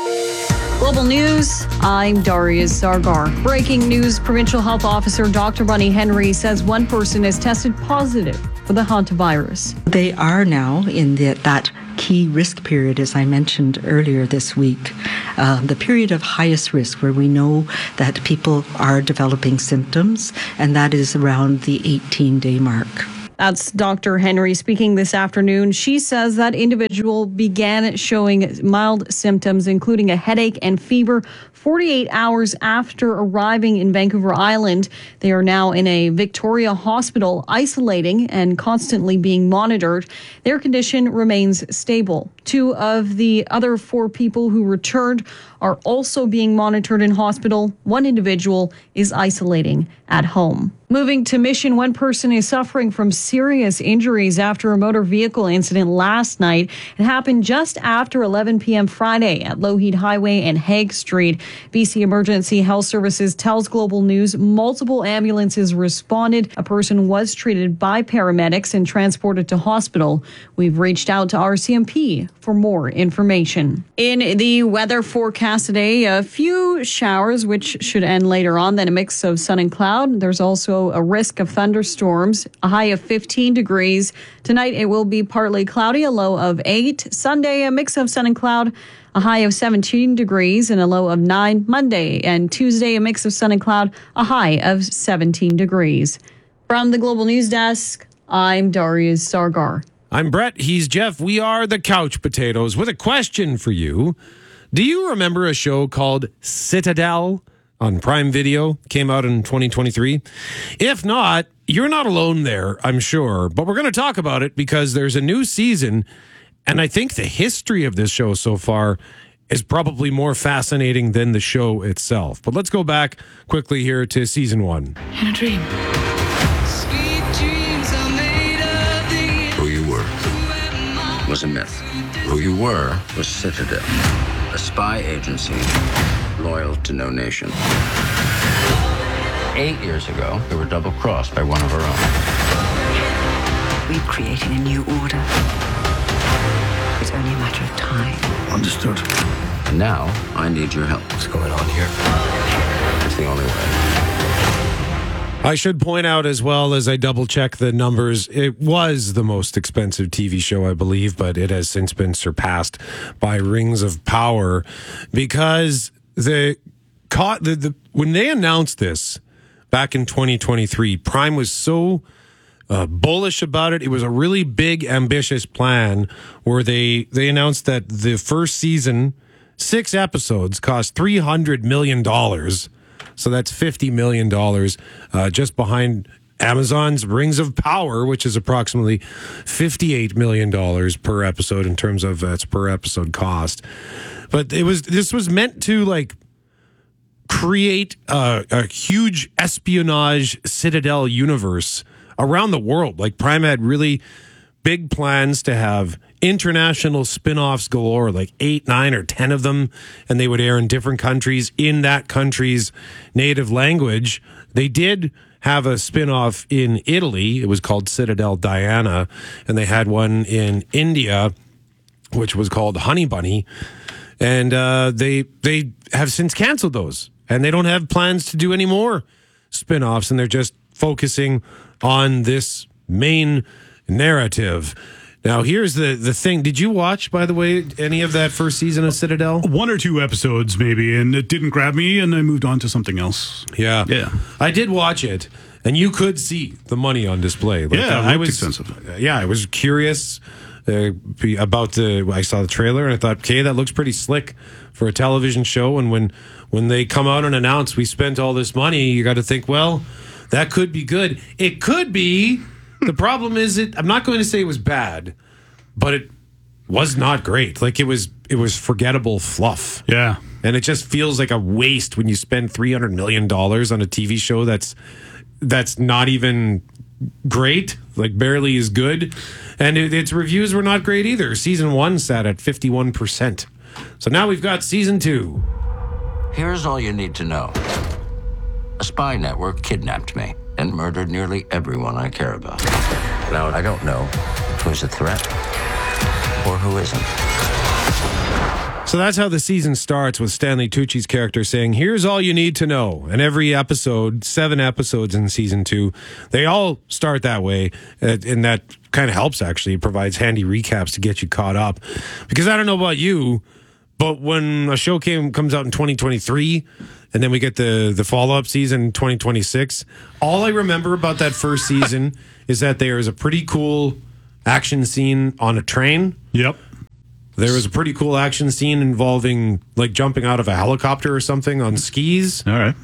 Global News, I'm Darius Sargar. Breaking news, Provincial Health Officer Doctor Bonnie Henry says one person has tested positive for the hantavirus. They are now in the, that key risk period, as I mentioned earlier this week, uh, the period of highest risk where we know that people are developing symptoms, and that is around the eighteen-day mark. That's Doctor Henry speaking this afternoon. She says that individual began showing mild symptoms, including a headache and fever, forty-eight hours after arriving in Vancouver Island. They are now in a Victoria hospital, isolating and constantly being monitored. Their condition remains stable. Two of the other four people who returned are also being monitored in hospital. One individual is isolating at home. Moving to Mission, one person is suffering from serious injuries after a motor vehicle incident last night. It happened just after eleven p.m. Friday at Lougheed Highway and Hague Street. B C Emergency Health Services tells Global News multiple ambulances responded. A person was treated by paramedics and transported to hospital. We've reached out to R C M P for more information. In the weather forecast today, a few showers, which should end later on, then a mix of sun and cloud. There's also a risk of thunderstorms, a high of fifteen degrees. Tonight, it will be partly cloudy, a low of eight. Sunday, a mix of sun and cloud, a high of seventeen degrees and a low of nine. Monday and Tuesday, a mix of sun and cloud, a high of seventeen degrees. From the Global News Desk, I'm Darius Sargar. I'm Brett. He's Jeff. We are the Couch Potatoes with a question for you. Do you remember a show called Citadel on Prime Video? Came out in twenty twenty-three. If not, you're not alone there, I'm sure. But we're going to talk about it because there's a new season. And I think the history of this show so far is probably more fascinating than the show itself. But let's go back quickly here to season one. In a dream. Who you were was a myth. Who you were was Citadel, a spy agency loyal to no nation. Eight years ago, we were double-crossed by one of our own. We're creating a new order. It's only a matter of time. Understood. And now, I need your help. What's going on here? It's the only way. I should point out as well as I double check the numbers, it was the most expensive T V show, I believe, but it has since been surpassed by Rings of Power because the, the, the when they announced this back in twenty twenty-three, Prime was so uh, bullish about it. It was a really big, ambitious plan where they, they announced that the first season, six episodes, cost three hundred million dollars. So that's fifty million dollars, uh, just behind Amazon's Rings of Power, which is approximately fifty-eight million dollars per episode in terms of its per episode cost. But it was this was meant to like create a, a huge espionage Citadel universe around the world. Like Prime had really big plans to have international spin-offs galore, like eight, nine, or ten of them, and they would air in different countries in that country's native language. They did have a spin-off in Italy. It was called Citadel Diana, and they had one in India, which was called Honey Bunny, and uh, they they have since canceled those, and they don't have plans to do any more spin-offs, and they're just focusing on this main narrative. Now, here's the, the thing. Did you watch, by the way, any of that first season of Citadel? One or two episodes, maybe, and it didn't grab me, and I moved on to something else. Yeah. Yeah. I did watch it, and you could see the money on display. Like, yeah, it I looked was expensive. Yeah, I was curious uh, about the... I saw the trailer, and I thought, okay, that looks pretty slick for a television show, and when, when they come out and announce we spent all this money, you got to think, well, that could be good. It could be... The problem is, it. I'm not going to say it was bad, but it was not great. Like it was, it was forgettable fluff. Yeah, and it just feels like a waste when you spend three hundred million dollars on a T V show that's that's not even great, like barely as good, and it, its reviews were not great either. Season one sat at fifty-one percent So now we've got season two. Here's all you need to know. A spy network kidnapped me and murdered nearly everyone I care about. Now, I don't know who's a threat or who isn't. So that's how the season starts, with Stanley Tucci's character saying, here's all you need to know. And every episode, seven episodes in season two, they all start that way. Uh, and that kind of helps, actually. It provides handy recaps to get you caught up. Because I don't know about you, but when a show came comes out in twenty twenty-three, and then we get the, the follow-up season in twenty twenty-six, all I remember about that first season is that there is a pretty cool action scene on a train. Yep. There was a pretty cool action scene involving like jumping out of a helicopter or something on skis. All right.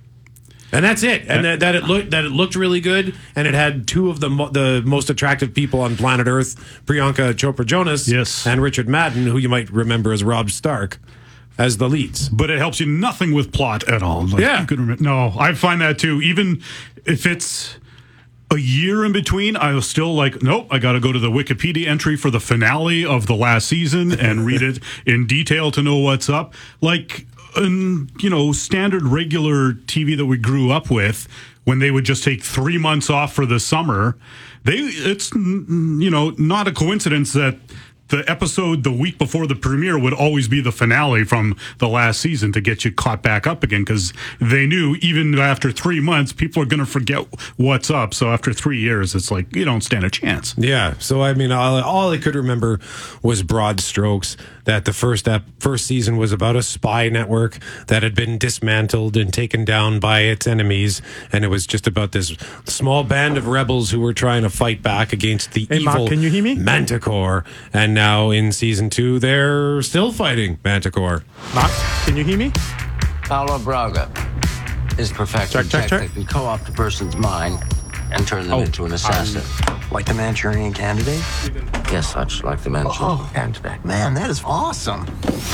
And that's it. And that, that it looked that it looked really good, and it had two of the mo- the most attractive people on planet Earth, Priyanka Chopra Jonas, yes, and Richard Madden, who you might remember as Robb Stark, as the leads. But it helps you nothing with plot at all. Like, yeah. You could remember, no, I find that too. Even if it's a year in between, I was still like, nope, I got to go to the Wikipedia entry for the finale of the last season and read it in detail to know what's up. Like, in, you know, standard regular T V that we grew up with, when they would just take three months off for the summer, they it's, you know, not a coincidence that the episode the week before the premiere would always be the finale from the last season to get you caught back up again, because they knew even after three months, people are going to forget what's up. So after three years, it's like, you don't stand a chance. Yeah. So, I mean, all, all I could remember was broad strokes, that the first ep- first season was about a spy network that had been dismantled and taken down by its enemies. And it was just about this small band of rebels who were trying to fight back against the Hey, evil Mark, can you hear me? Manticore. And now in season two, they're still fighting Manticore. Mark, can you hear me? Paulo Braga is perfecting Check, check, tech check. that can co-opt a person's mind and turn them Oh, into an assassin. Like the Manchurian Candidate? Yes, much like the Manchurian Oh. Candidate. Man, that is awesome.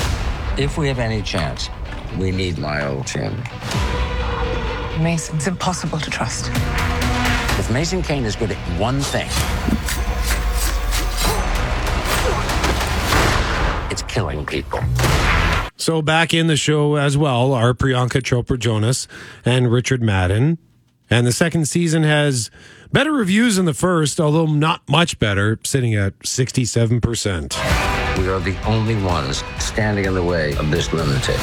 If we have any chance, we need my old chin. Mason's impossible to trust. If Mason Kane is good at one thing, it's killing people. So back in the show as well are Priyanka Chopra Jonas and Richard Madden. And the second season has better reviews than the first, although not much better, sitting at sixty-seven percent. We are the only ones standing in the way of this lunatic.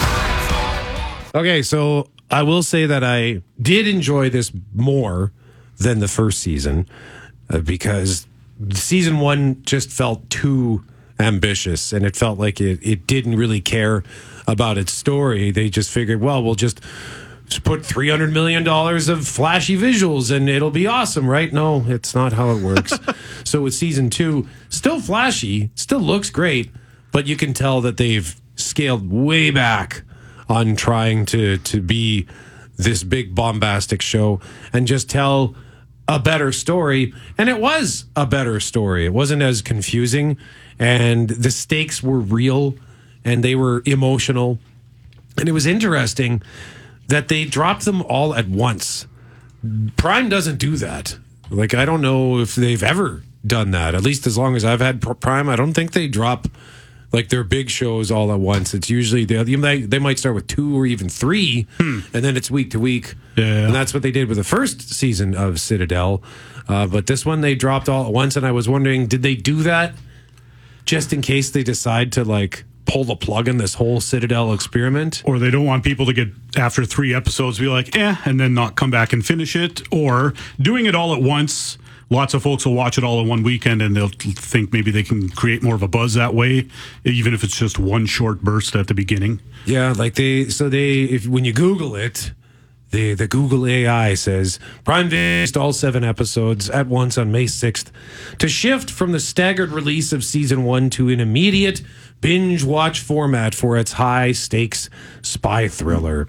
Okay, so I will say that I did enjoy this more than the first season uh, because season one just felt too ambitious, and it felt like it, it didn't really care about its story. They just figured, well, we'll just put three hundred million dollars of flashy visuals and it'll be awesome, right? No, it's not how it works. So with season two, still flashy, still looks great, but you can tell that they've scaled way back on trying to, to be this big bombastic show and just tell a better story. And it was a better story. It wasn't as confusing, and the stakes were real and they were emotional. And it was interesting that they dropped them all at once. Prime doesn't do that. Like, I don't know if they've ever done that. At least as long as I've had Prime, I don't think they drop like their big shows all at once. It's usually they they, they might start with two or even three, hmm. and then it's week to week. Yeah. And that's what they did with the first season of Citadel. Uh, but this one they dropped all at once, and I was wondering, did they do that just in case they decide to like pull the plug in this whole Citadel experiment? Or they don't want people to get, after three episodes, be like, eh, and then not come back and finish it. Or doing it all at once. Lots of folks will watch it all in one weekend and they'll think maybe they can create more of a buzz that way, even if it's just one short burst at the beginning. Yeah, like they, so they, if when you Google it, the, the Google A I says Prime released all seven episodes at once on May sixth to shift from the staggered release of season one to an immediate binge watch format for its high stakes spy thriller.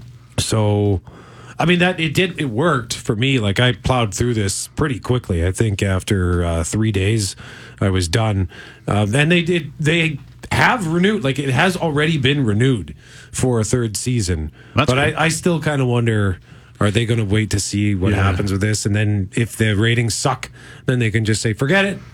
So, I mean, that it did, it worked for me. Like, I plowed through this pretty quickly. I think after uh, three days, I was done. Um, and they did, they have renewed, like, it has already been renewed for a third season. That's but cool. I, I still kind of wonder, are they going to wait to see what Yeah. happens with this? And then if the ratings suck, then they can just say, forget it.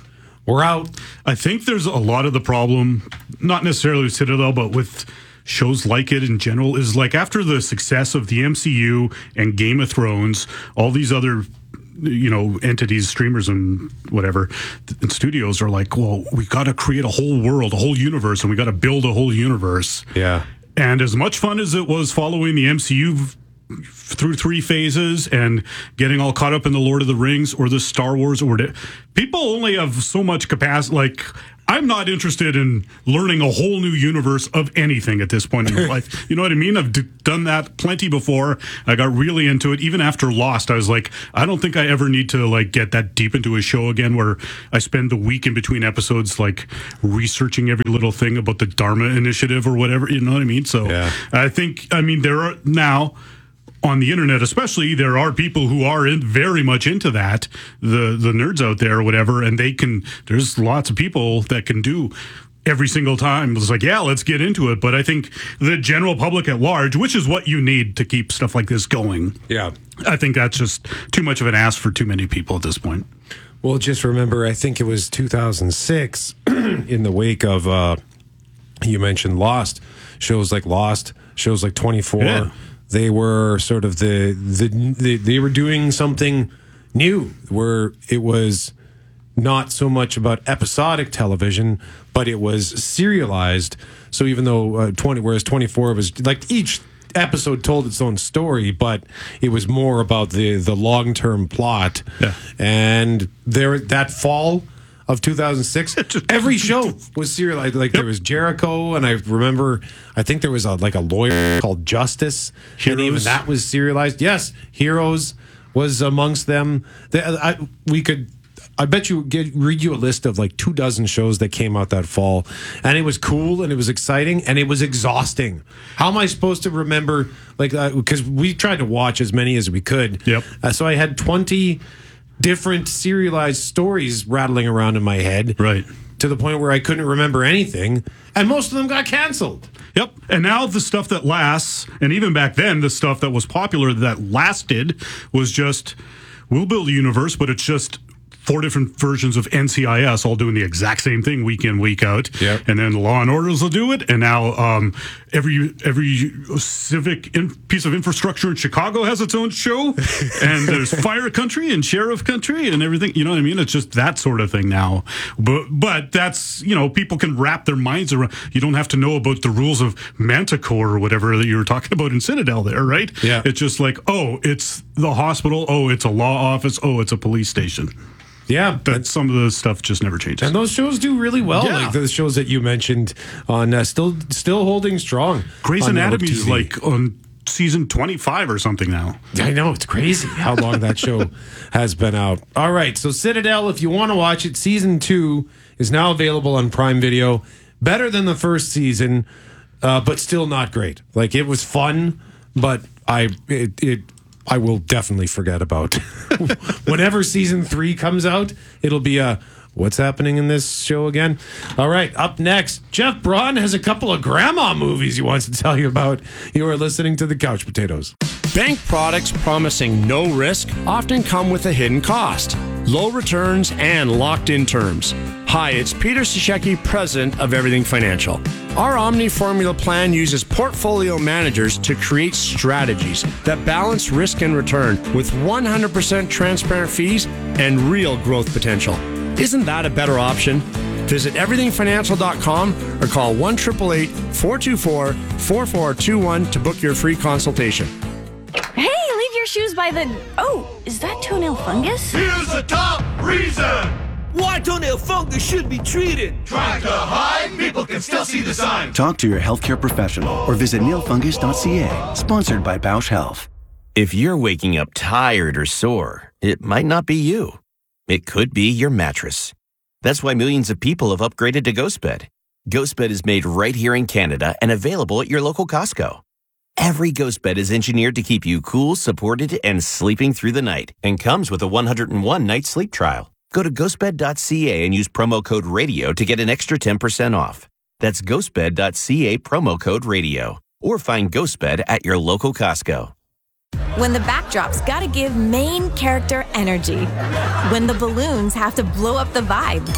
we're out. I think there's a lot of the problem, not necessarily with Citadel, but with shows like it in general, is like after the success of the M C U and Game of Thrones, all these other, you know, entities, streamers and whatever, and studios are like, well, we got to create a whole world, a whole universe, and we got to build a whole universe. Yeah. And as much fun as it was following the M C U through three phases and getting all caught up in the Lord of the Rings or the Star Wars, or whatever, people only have so much capacity. Like, I'm not interested in learning a whole new universe of anything at this point in my life. You know what I mean? I've d- done that plenty before. I got really into it. Even after Lost, I was like, I don't think I ever need to like get that deep into a show again where I spend the week in between episodes like researching every little thing about the Dharma Initiative or whatever. You know what I mean? So yeah. I think, I mean, there are now, on the internet especially, there are people who are in very much into that, the the nerds out there or whatever, and they can, there's lots of people that can do every single time. It's like, yeah, let's get into it. But I think the general public at large, which is what you need to keep stuff like this going. Yeah. I think that's just too much of an ask for too many people at this point. Well, just remember, I think it was two thousand six in the wake of, uh, you mentioned Lost, shows like Lost, shows like twenty-four. Yeah. They were sort of the, the, the, they were doing something new where it was not so much about episodic television, but it was serialized. So even though uh, twenty, whereas twenty-four was like each episode told its own story, but it was more about the, the long-term plot. Yeah. And there, that fall of two thousand six, every show was serialized. Like, there was Jericho, and I remember, I think there was a, like a lawyer called Justice, Heroes. and even that was serialized. Yes, Heroes was amongst them. The, I, we could, I bet you, get, read you a list of like two dozen shows that came out that fall, and it was cool, and it was exciting, and it was exhausting. How am I supposed to remember, like, because uh, we tried to watch as many as we could. Yep. Uh, so I had twenty different serialized stories rattling around in my head. Right. To the point where I couldn't remember anything. And most of them got canceled. Yep. And now the stuff that lasts, and even back then, the stuff that was popular that lasted was just, we'll build a universe, but it's just four different versions of N C I S all doing the exact same thing week in, week out. Yep. And then Law and Orders will do it. And now um, every every civic in, piece of infrastructure in Chicago has its own show. And there's Fire Country and Sheriff Country and everything. You know what I mean? It's just that sort of thing now. But but that's, you know, people can wrap their minds around. You don't have to know about the rules of Manticore or whatever that you were talking about in Citadel there, right? Yeah. It's just like, oh, it's the hospital. Oh, it's a law office. Oh, it's a police station. Yeah, but some of the stuff just never changes. And those shows do really well. Yeah. Like those shows that you mentioned on uh, still still holding strong. Grey's Anatomy is T V. like on season twenty-five or something now. I know, it's crazy how long that show has been out. All right, so Citadel, if you want to watch it, season two is now available on Prime Video. Better than the first season, uh, but still not great. Like, it was fun, but I it, it I will definitely forget about. Whenever season three comes out, it'll be a, what's happening in this show again? All right, up next, Jeff Braun has a couple of grandma movies he wants to tell you about. You are listening to The Couch Potatoes. Bank products promising no risk often come with a hidden cost, low returns, and locked-in terms. Hi, it's Peter Ciszecki, president of Everything Financial. Our Omni Formula plan uses portfolio managers to create strategies that balance risk and return with one hundred percent transparent fees and real growth potential. Isn't that a better option? Visit everything financial dot com or call one eight eight eight, four two four, four four two one to book your free consultation. Hey, leave your shoes by the... Oh, is that toenail fungus? Here's the top reason why toenail fungus should be treated. Trying to hide? People can still see the sign. Talk to your healthcare professional or visit nail fungus dot c a. Sponsored by Bausch Health. If you're waking up tired or sore, it might not be you. It could be your mattress. That's why millions of people have upgraded to GhostBed. GhostBed is made right here in Canada and available at your local Costco. Every GhostBed is engineered to keep you cool, supported, and sleeping through the night, and comes with a one hundred one night sleep trial. Go to ghost bed dot c a and use promo code RADIO to get an extra ten percent off. That's ghost bed dot c a, promo code RADIO. Or find GhostBed at your local Costco. When the backdrop's gotta give main character energy. When the balloons have to blow up the vibe.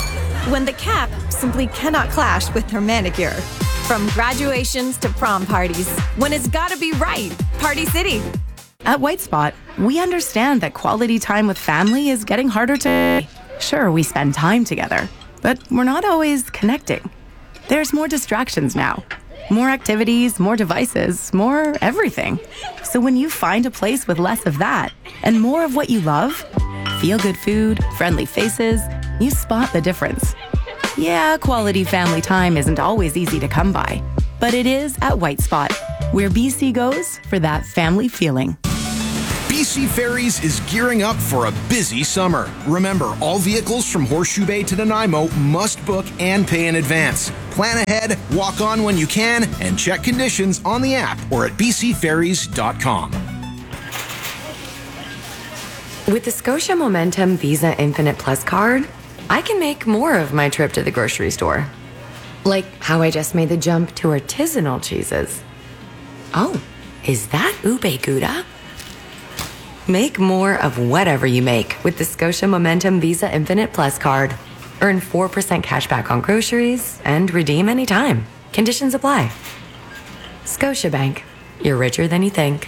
When the cap simply cannot clash with her manicure. From graduations to prom parties, when it's gotta be right, Party City. At White Spot, we understand that quality time with family is getting harder to... Sure, we spend time together, but we're not always connecting. There's more distractions now. More activities, more devices, more everything. So when you find a place with less of that and more of what you love, feel-good food, friendly faces, you spot the difference. Yeah, quality family time isn't always easy to come by, but it is at White Spot, where B C goes for that family feeling. B C Ferries is gearing up for a busy summer. Remember, all vehicles from Horseshoe Bay to Nanaimo must book and pay in advance. Plan ahead, walk on when you can, and check conditions on the app or at b c ferries dot com. With the Scotia Momentum Visa Infinite Plus card, I can make more of my trip to the grocery store. Like how I just made the jump to artisanal cheeses. Oh, is that ube gouda? Make more of whatever you make with the Scotia Momentum Visa Infinite Plus card. Earn four percent cash back on groceries and redeem anytime. Conditions apply. Scotiabank. You're richer than you think.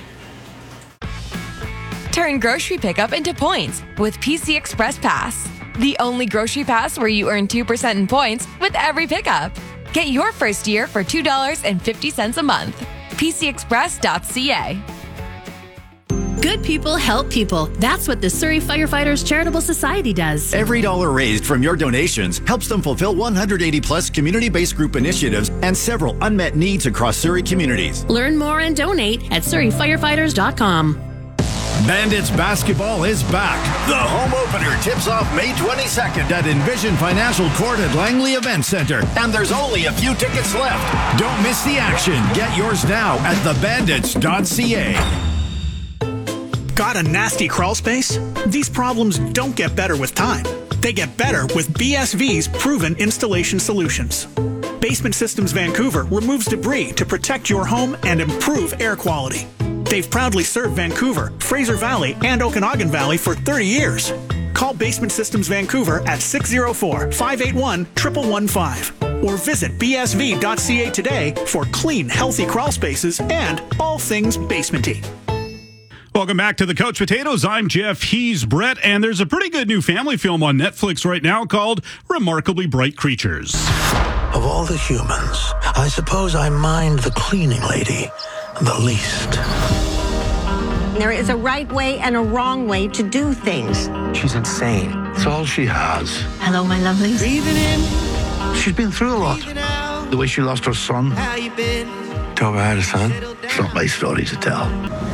Turn grocery pickup into points with P C Express Pass. The only grocery pass where you earn two percent in points with every pickup. Get your first year for two dollars and fifty cents a month. p c express dot c a. Good people help people. That's what the Surrey Firefighters Charitable Society does. Every dollar raised from your donations helps them fulfill one hundred eighty plus community-based group initiatives and several unmet needs across Surrey communities. Learn more and donate at surrey firefighters dot com. Bandits basketball is back. The home opener tips off May twenty-second at Envision Financial Court at Langley Event Center, and there's only a few tickets left. Don't miss the action. Get yours now at the bandits dot c a. Got a nasty crawl space? These problems don't get better with time. They get better with B S V's proven installation solutions. Basement Systems Vancouver removes debris to protect your home and improve air quality. They've proudly served Vancouver, Fraser Valley, and Okanagan Valley for thirty years. Call Basement Systems Vancouver at six oh four, five eight one, one one one five or visit b s v dot c a today for clean, healthy crawl spaces and all things basementy. Welcome back to the Couch Potatoes. I'm Jeff. He's Brett. And there's a pretty good new family film on Netflix right now called Remarkably Bright Creatures. Of all the humans, I suppose I mind the cleaning lady the least. There is a right way and a wrong way to do things. She's insane. It's all she has. Hello, my lovelies. Breathing in. She's been through a lot. The way she lost her son. How you been? Tell her I had a son. It's not my story to tell.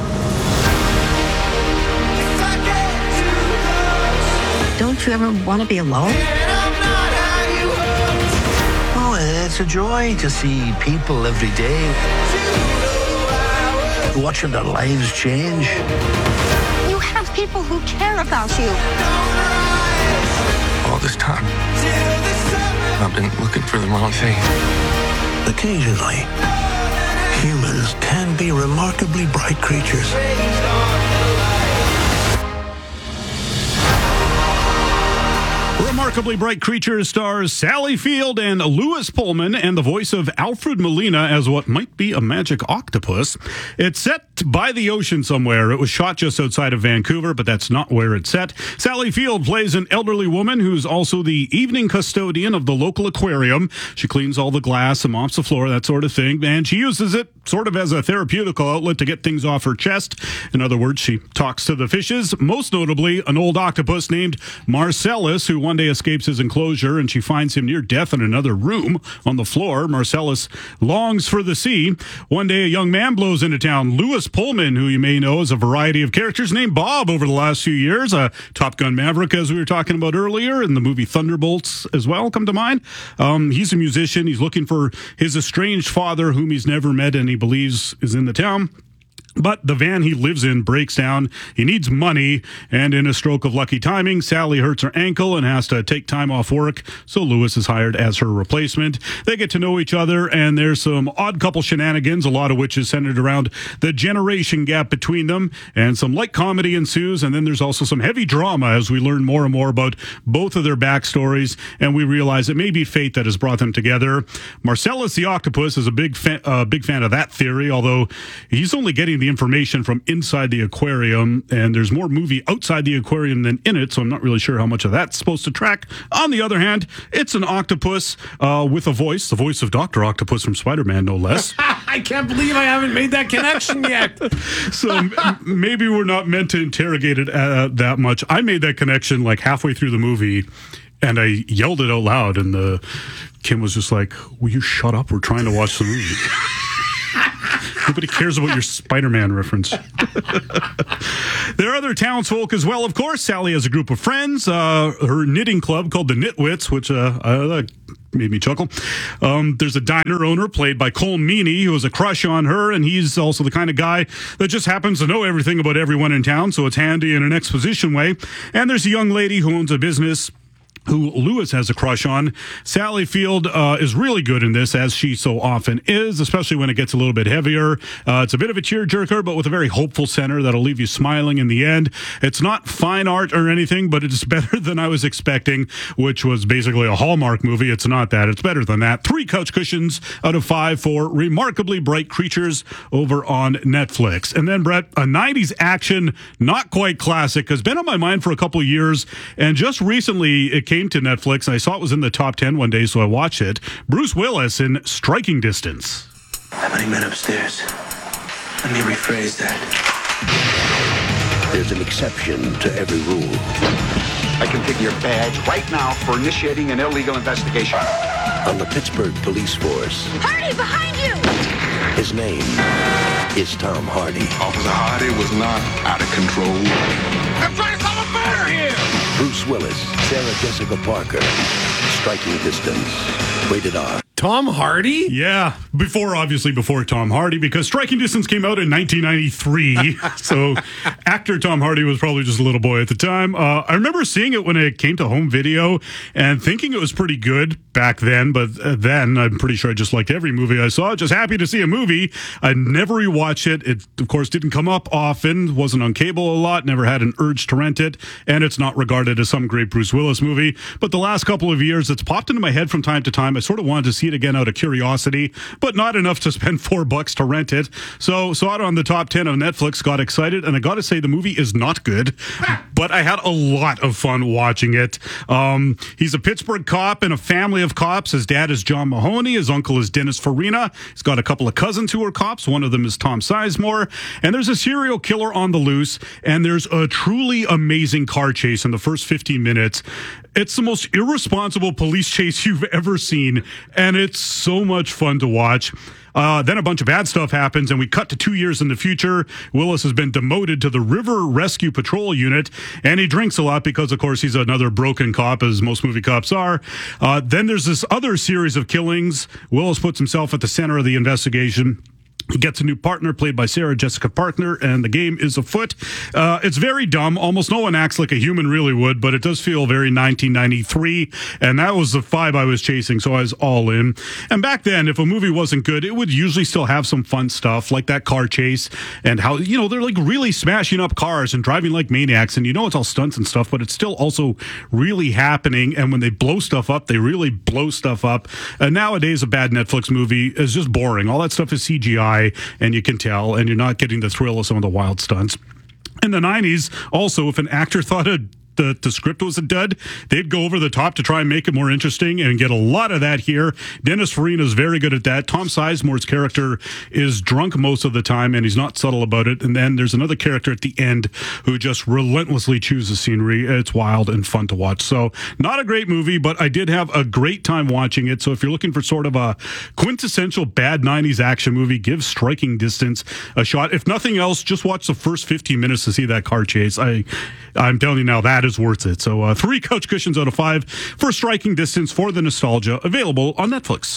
Don't you ever want to be alone? Oh, it's a joy to see people every day. Watching their lives change. You have people who care about you. All this time, I've been looking for the wrong thing. Occasionally, humans can be remarkably bright creatures. Remarkably Bright Creatures stars Sally Field and Lewis Pullman and the voice of Alfred Molina as what might be a magic octopus. It's set by the ocean somewhere. It was shot just outside of Vancouver, but that's not where it's set. Sally Field plays an elderly woman who's also the evening custodian of the local aquarium. She cleans all the glass and mops the floor, that sort of thing, and she uses it sort of as a therapeutical outlet to get things off her chest. In other words, she talks to the fishes, most notably an old octopus named Marcellus, who one day escapes his enclosure, and she finds him near death in another room on the floor. Marcellus longs for the sea. One day, a young man blows into town, Lewis Pullman, who you may know as a variety of characters named Bob over the last few years. Uh, Top Gun Maverick, as we were talking about earlier, and the movie Thunderbolts as well come to mind. Um, he's a musician. He's looking for his estranged father, whom he's never met and he believes is in the town. But the van he lives in breaks down. He needs money, and in a stroke of lucky timing, Sally hurts her ankle and has to take time off work, so Lewis is hired as her replacement. They get to know each other, and there's some odd couple shenanigans, a lot of which is centered around the generation gap between them, and some light comedy ensues, and then there's also some heavy drama as we learn more and more about both of their backstories, and we realize it may be fate that has brought them together. Marcellus the Octopus is a big, fa- uh, big fan of that theory, although he's only getting the information from inside the aquarium, and there's more movie outside the aquarium than in it, so I'm not really sure how much of that's supposed to track. On the other hand, it's an octopus uh, with a voice, the voice of Doctor Octopus from Spider-Man, no less. I can't believe I haven't made that connection yet. So m- maybe we're not meant to interrogate it uh, that much. I made that connection like halfway through the movie, and I yelled it out loud, and the Kim was just like, will you shut up? We're trying to watch the movie. Nobody cares about your Spider-Man reference. There are other townsfolk as well, of course. Sally has a group of friends, uh, her knitting club called the Nitwits, which uh, uh, made me chuckle. Um, there's a diner owner played by Cole Meany who has a crush on her, and he's also the kind of guy that just happens to know everything about everyone in town, so it's handy in an exposition way. And there's a young lady who owns a business who Lewis has a crush on. Sally Field uh, is really good in this, as she so often is, especially when it gets a little bit heavier. Uh, it's a bit of a tearjerker, but with a very hopeful center that'll leave you smiling in the end. It's not fine art or anything, but it's better than I was expecting, which was basically a Hallmark movie. It's not that. It's better than that. Three couch cushions out of five for Remarkably Bright Creatures over on Netflix. And then, Brett, a nineties action, not quite classic, has been on my mind for a couple of years, and just recently it came to Netflix, and I saw it was in the top ten one day, so I watched it. Bruce Willis in Striking Distance. How many men upstairs? Let me rephrase that. There's an exception to every rule. I can take your badge right now for initiating an illegal investigation. On the Pittsburgh police force, Hardy, behind you! his name is Tom Hardy. Officer Hardy was not out of control. I'm trying to solve a murder here! Bruce Willis, Sarah Jessica Parker, Striking Distance, rated R. Tom Hardy? Yeah, before, obviously before Tom Hardy, because Striking Distance came out in nineteen ninety-three. So actor Tom Hardy was probably just a little boy at the time. Uh, I remember seeing it when it came to home video and thinking it was pretty good back then, but then I'm pretty sure I just liked every movie I saw. Just happy to see a movie. I never rewatched it. It, of course, didn't come up often, wasn't on cable a lot, never had an urge to rent it, and it's not regarded as some great Bruce Willis movie. But the last couple of years, it's popped into my head from time to time. I sort of wanted to see it again out of curiosity, but not enough to spend four bucks to rent it. So saw it on the top ten of Netflix, got excited, and I got to say the movie is not good, but I had a lot of fun watching it. Um, he's a Pittsburgh cop in a family of cops. His dad is John Mahoney. His uncle is Dennis Farina. He's got a couple of cousins who are cops. One of them is Tom Sizemore. And there's a serial killer on the loose, and there's a truly amazing car chase in the first fifteen minutes. It's the most irresponsible police chase you've ever seen, and it's so much fun to watch. Uh, then a bunch of bad stuff happens, and we cut to two years in the future. Willis has been demoted to the River Rescue Patrol Unit, and he drinks a lot because, of course, he's another broken cop, as most movie cops are. Uh, then there's this other series of killings. Willis puts himself at the center of the investigation. He gets a new partner played by Sarah Jessica Parker, and the game is afoot. Uh, it's very dumb. Almost no one acts like a human really would, but it does feel very nineteen ninety-three, and that was the vibe I was chasing, so I was all in. And back then, if a movie wasn't good, it would usually still have some fun stuff, like that car chase, and how, you know, they're like really smashing up cars and driving like maniacs, and you know it's all stunts and stuff, but it's still also really happening, and when they blow stuff up, they really blow stuff up. And nowadays, a bad Netflix movie is just boring. All that stuff is C G I, and you can tell, and you're not getting the thrill of some of the wild stunts. In the nineties, also, if an actor thought a The, the script was a dud, they'd go over the top to try and make it more interesting, and get a lot of that here. Dennis Farina is very good at that. Tom Sizemore's character is drunk most of the time, and he's not subtle about it. And then there's another character at the end who just relentlessly chews the scenery. It's wild and fun to watch. So not a great movie, but I did have a great time watching it. So if you're looking for sort of a quintessential bad nineties action movie, give Striking Distance a shot. If nothing else, just watch the first fifteen minutes to see that car chase. I, I'm telling you now, that is worth it. So uh, three couch cushions out of five for Striking Distance for the nostalgia, available on Netflix.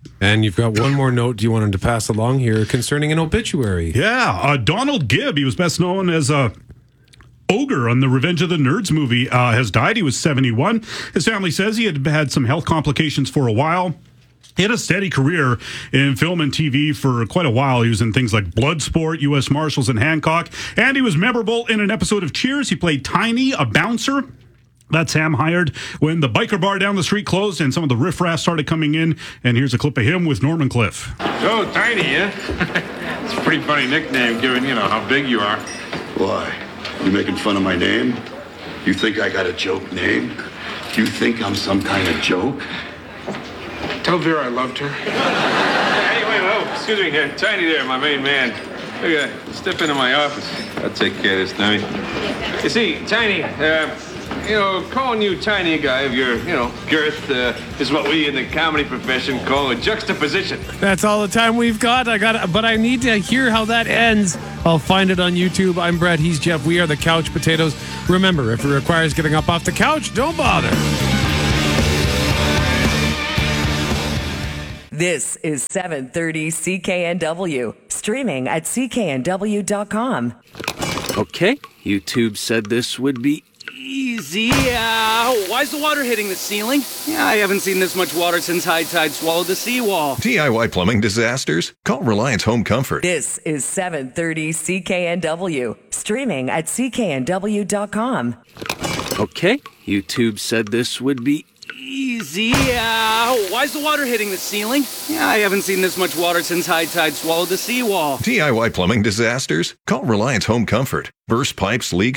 And you've got one more note you wanted to pass along here concerning an obituary. Yeah, uh, Donald Gibb, he was best known as a ogre on the Revenge of the Nerds movie, uh, has died. He was seventy-one. His family says he had had some health complications for a while. He had a steady career in film and T V for quite a while. He was in things like Bloodsport, U S Marshals, and Hancock. And he was memorable in an episode of Cheers. He played Tiny, a bouncer that Sam hired when the biker bar down the street closed and some of the riffraff started coming in. And here's a clip of him with Norman Cliff. So, Tiny, yeah? It's a pretty funny nickname given, you know, how big you are. Why? You making fun of my name? You think I got a joke name? You think I'm some kind of joke? Tell Vera I loved her. Anyway, oh, excuse me here. Tiny there, my main man. Look at that. Step into my office. I'll take care of this, Tiny. You see, Tiny, uh, you know, calling you Tiny guy of your, you know, girth uh, is what we in the comedy profession call a juxtaposition. That's all the time we've got. I got, but I need to hear how that ends. I'll find it on YouTube. I'm Brett. He's Jeff. We are the Couch Potatoes. Remember, if it requires getting up off the couch, don't bother. This is seven thirty C K N W, streaming at C K N W dot com. Okay, YouTube said this would be easy. Uh, why's the water hitting the ceiling? Yeah, I haven't seen this much water since high tide swallowed the seawall. D I Y plumbing disasters? Call Reliance Home Comfort. This is seven thirty C K N W, streaming at C K N W dot com. Okay, YouTube said this would be easy. Uh, why's the water hitting the ceiling? Yeah, I haven't seen this much water since high tide swallowed the seawall. D I Y plumbing disasters? Call Reliance Home Comfort. Burst pipes, leaks,